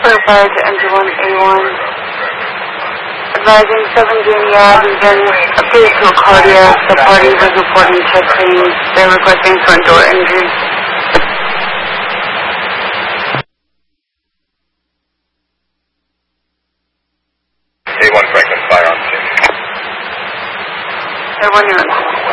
clear fire to enter 1A1. Advising 7 Guinea Avenue appears to a cardiac. The party was reporting chest pain. They're requesting front door entry. A1 Franklin, fire on scene. They're 1 you're on.